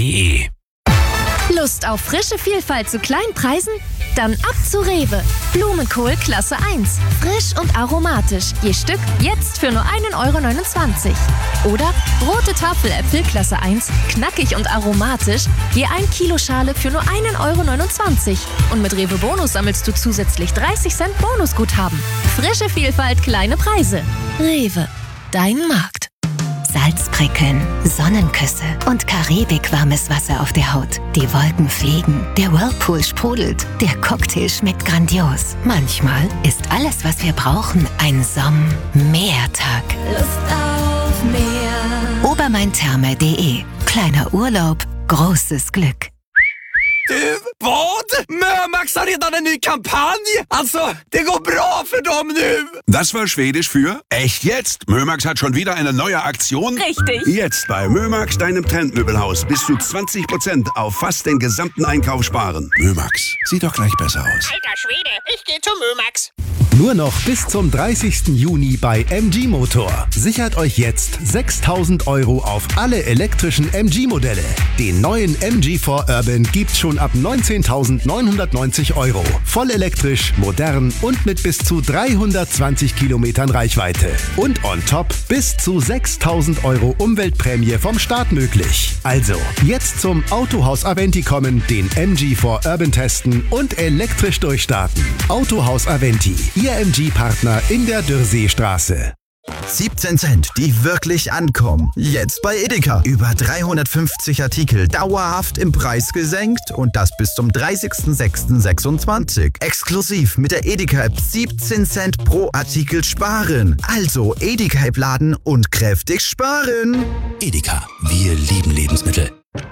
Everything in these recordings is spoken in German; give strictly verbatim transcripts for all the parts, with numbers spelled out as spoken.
e. Lust auf frische Vielfalt zu kleinen Preisen? Dann ab zu Rewe. Blumenkohl Klasse eins. Frisch und aromatisch. Je Stück jetzt für nur ein Euro neunundzwanzig. Oder rote Tafeläpfel Klasse eins. Knackig und aromatisch. Je ein Kilo Schale für nur ein Euro neunundzwanzig. Und mit Rewe Bonus sammelst du zusätzlich dreißig Cent Bonusguthaben. Frische Vielfalt, kleine Preise. Rewe. Dein Markt. Salzprickeln, Sonnenküsse und Karibik-warmes Wasser auf der Haut. Die Wolken fliegen, der Whirlpool sprudelt, der Cocktail schmeckt grandios. Manchmal ist alles, was wir brauchen, ein Somm-Meertag. Lust auf Meer. Obermaintherme punkt de. Kleiner Urlaub, großes Glück. Du, vad? Mömax har redan en ny kampanj! Alltså, det går bra för dem nu! Das war Schwedisch für echt jetzt. Mömax hat schon wieder eine neue Aktion. Richtig. Jetzt bei Mömax, deinem Trendmöbelhaus, bis zu zwanzig Prozent auf fast den gesamten Einkauf sparen. Mömax, sieht doch gleich besser aus. Alter Schwede, ich geh zu Mömax. Nur noch bis zum dreißigsten Juni bei M G Motor. Sichert euch jetzt sechstausend Euro auf alle elektrischen M G-Modelle. Den neuen M G vier Urban gibt's schon ab neunzehntausendneunhundertneunzig Euro. Voll elektrisch, modern und mit bis zu dreihundertzwanzig Kilometern Reichweite. Und on top bis zu sechstausend Euro Umweltprämie vom Staat möglich. Also, jetzt zum Autohaus Aventi kommen, den M G vier Urban testen und elektrisch durchstarten. Autohaus Aventi, Ihr M G-Partner in der Dürrseestraße. siebzehn Cent, die wirklich ankommen. Jetzt bei Edeka. Über dreihundertfünfzig Artikel dauerhaft im Preis gesenkt und das bis zum dreißigsten sechsten sechsundzwanzig. Exklusiv mit der Edeka-App siebzehn Cent pro Artikel sparen. Also Edeka-App laden und kräftig sparen. Edeka, wir lieben Lebensmittel.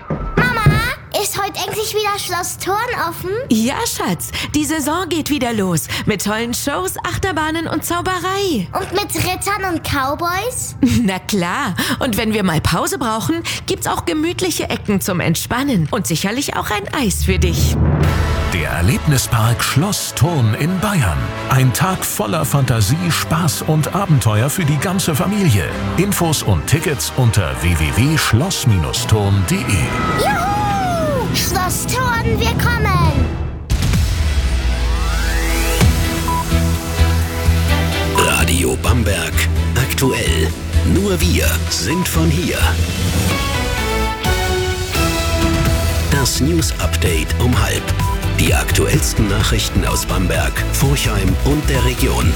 Ist heute endlich wieder Schloss Thurn offen? Ja, Schatz. Die Saison geht wieder los. Mit tollen Shows, Achterbahnen und Zauberei. Und mit Rittern und Cowboys? Na klar. Und wenn wir mal Pause brauchen, gibt's auch gemütliche Ecken zum Entspannen. Und sicherlich auch ein Eis für dich. Der Erlebnispark Schloss Thurn in Bayern. Ein Tag voller Fantasie, Spaß und Abenteuer für die ganze Familie. Infos und Tickets unter w w w punkt schloss thurn punkt de. Juhu! Schloss Thurn, wir kommen! Radio Bamberg. Aktuell. Nur wir sind von hier. Das News Update um halb. Die aktuellsten Nachrichten aus Bamberg, Forchheim und der Region.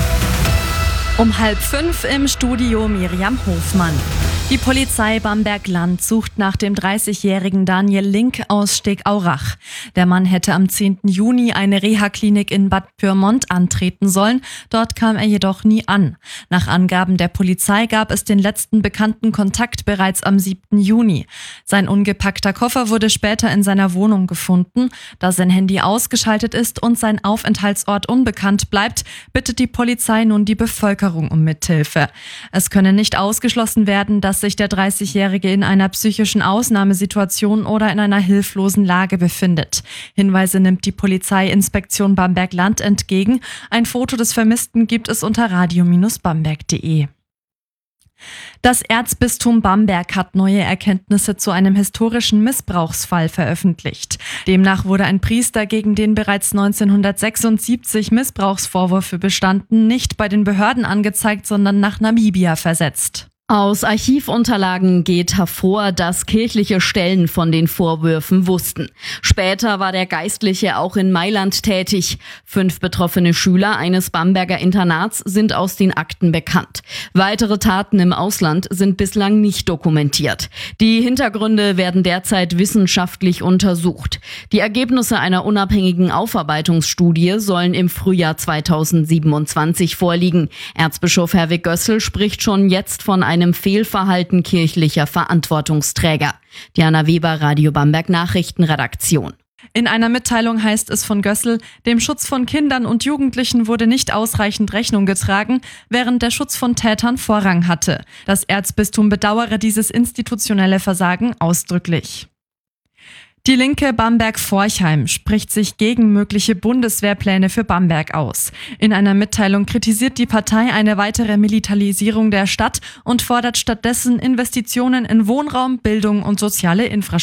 Um halb fünf im Studio Miriam Hofmann. Die Polizei Bamberg-Land sucht nach dem dreißigjährigen Daniel Link aus Stegaurach. Der Mann hätte am zehnten Juni eine Reha-Klinik in Bad Pyrmont antreten sollen. Dort kam er jedoch nie an. Nach Angaben der Polizei gab es den letzten bekannten Kontakt bereits am siebten Juni. Sein ungepackter Koffer wurde später in seiner Wohnung gefunden. Da sein Handy ausgeschaltet ist und sein Aufenthaltsort unbekannt bleibt, bittet die Polizei nun die Bevölkerung um Mithilfe. Es könne nicht ausgeschlossen werden, dass sich der dreißigjährige in einer psychischen Ausnahmesituation oder in einer hilflosen Lage befindet. Hinweise nimmt die Polizeiinspektion Bamberg-Land entgegen. Ein Foto des Vermissten gibt es unter radio Bindestrich bamberg punkt de. Das Erzbistum Bamberg hat neue Erkenntnisse zu einem historischen Missbrauchsfall veröffentlicht. Demnach wurde ein Priester, gegen den bereits neunzehnhundertsechsundsiebzig Missbrauchsvorwürfe bestanden, nicht bei den Behörden angezeigt, sondern nach Namibia versetzt. Aus Archivunterlagen geht hervor, dass kirchliche Stellen von den Vorwürfen wussten. Später war der Geistliche auch in Mailand tätig. Fünf betroffene Schüler eines Bamberger Internats sind aus den Akten bekannt. Weitere Taten im Ausland sind bislang nicht dokumentiert. Die Hintergründe werden derzeit wissenschaftlich untersucht. Die Ergebnisse einer unabhängigen Aufarbeitungsstudie sollen im Frühjahr zweitausendsiebenundzwanzig vorliegen. Erzbischof Herwig Gössel spricht schon jetzt von einem einem Fehlverhalten kirchlicher Verantwortungsträger. Diana Weber, Radio Bamberg Nachrichtenredaktion. In einer Mitteilung heißt es von Gössel, dem Schutz von Kindern und Jugendlichen wurde nicht ausreichend Rechnung getragen, während der Schutz von Tätern Vorrang hatte. Das Erzbistum bedauere dieses institutionelle Versagen ausdrücklich. Die Linke Bamberg-Forchheim spricht sich gegen mögliche Bundeswehrpläne für Bamberg aus. In einer Mitteilung kritisiert die Partei eine weitere Militarisierung der Stadt und fordert stattdessen Investitionen in Wohnraum, Bildung und soziale Infrastruktur.